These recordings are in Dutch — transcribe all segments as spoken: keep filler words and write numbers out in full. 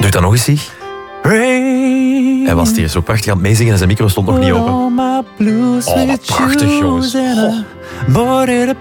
Doe dat nog eens, zeg. Hij was hier zo prachtig aan het meezingen en zijn micro stond nog niet open. Oh, wat prachtig, jongens. Oh.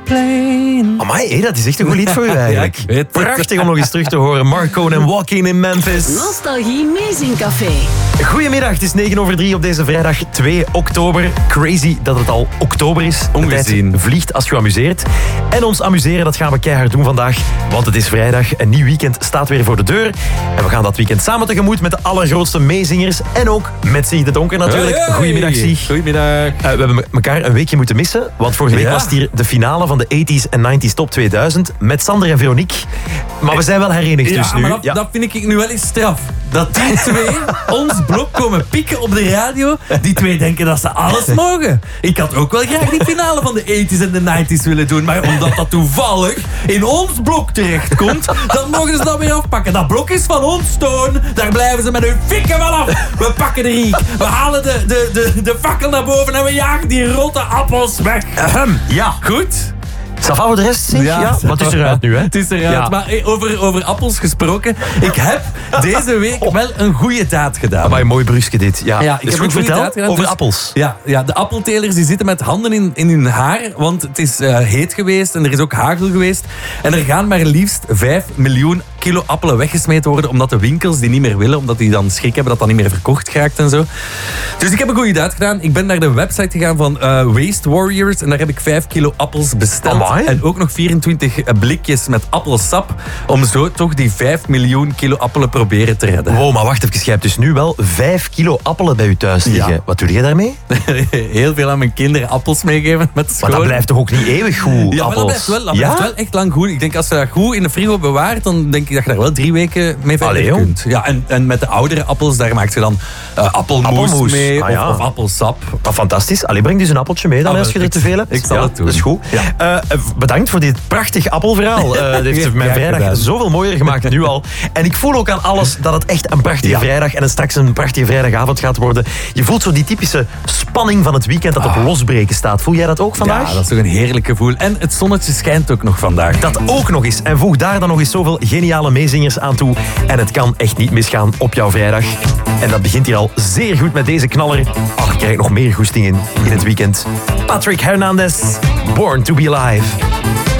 Amai, hé, dat is echt een goed lied voor u eigenlijk. Ja, prachtig om nog eens terug te horen. Mark Cohn en Walking in Memphis. Nostalgie Meezingcafé. Goedemiddag, het is negen over drie op deze vrijdag twee oktober. Crazy dat het al oktober is. Ongezien. De tijd vliegt als je je amuseert. En ons amuseren, dat gaan we keihard doen vandaag. Want het is vrijdag, een nieuw weekend staat weer voor de deur. En we gaan dat weekend samen tegemoet met de allergrootste meezingers. En ook met Sieg de Donker natuurlijk. Hey, hey. Goedemiddag, Sieg. Goedemiddag. Uh, we hebben elkaar een weekje moeten missen. Want vorige week Ja. was het hier de finale van de tachtiger en negentiger Top tweeduizend. Met Sander en Veronique. Maar we zijn wel herenigd Ja, dus nu. maar dat, dat vind ik nu wel eens straf. Dat die twee ons blok komen pikken op de radio. Die twee denken dat ze alles mogen. Ik had ook wel graag die finale van de tachtigers en de negentiger willen doen. Maar omdat dat toevallig in ons blok terechtkomt, dan mogen ze dat weer afpakken. Dat blok is van ons, Toon. Daar blijven ze met hun fikken vanaf. We pakken de riek. We halen de, de, de, de fakkel naar boven en we jagen die rotte appels weg. Ahem, ja. Goed? Ça va voor de rest, zeg? Ja, maar het is eruit nu, hè? Het is eruit. Ja. Maar eh, over, over appels gesproken. Ik heb deze week wel een goede daad gedaan. Maar een mooi brusje dit. Ja, Ja, ik dus heb goed een goede vertel daad gedaan. over Dus- appels. Ja, ja, de appeltelers die zitten met handen in, in hun haar. Want het is uh, heet geweest en er is ook hagel geweest. En er gaan maar liefst vijf miljoen kilo appelen weggesmeten worden. Omdat de winkels die niet meer willen. Omdat die dan schrik hebben dat dat niet meer verkocht geraakt en zo. Dus ik heb een goede daad gedaan. Ik ben naar de website gegaan van uh, Waste Warriors. En daar heb ik vijf kilo appels besteld. Amai. En ook nog vierentwintig blikjes met appelsap. Om zo toch die vijf miljoen kilo appelen proberen te redden. Wow, maar wacht even. Je hebt dus nu wel vijf kilo appelen bij je thuis liggen. Ja. Wat doe jij daarmee? Heel veel aan mijn kinderen appels meegeven met school. Maar dat blijft toch ook niet eeuwig goed, Ja, maar appels? dat blijft wel, dat ja? blijft wel echt lang goed. Ik denk als je dat goed in de frigo bewaart, dan denk ik dat je daar wel drie weken mee verder Allee, joh. kunt. Ja, en, en met de oudere appels, daar maakt je dan uh, appelmoes, Appelmoes, mee ah, ja. of, of appelsap. Maar fantastisch. Allee, breng dus een appeltje mee dan Ah, als je er ik- te veel hebt. ik zal ja, het doen. Dat is goed. Ja. Uh, bedankt voor dit prachtig appelverhaal. Uh, dat heeft Ja, mijn graag vrijdag gedaan. zoveel mooier gemaakt nu al. En ik voel ook aan alles dat het echt een prachtige Ja. vrijdag en straks een prachtige vrijdagavond gaat worden. Je voelt zo die typische spanning van het weekend dat op losbreken staat. Voel jij dat ook vandaag? Ja, dat is toch een heerlijk gevoel. En het zonnetje schijnt ook nog vandaag. Dat ook nog eens. En voeg daar dan nog eens zoveel geniale meezingers aan toe. En het kan echt niet misgaan op jouw vrijdag. En dat begint hier al zeer goed met deze knaller. Ach, ik krijg nog meer goesting in, in het weekend. Patrick Hernandez, Born to be Alive.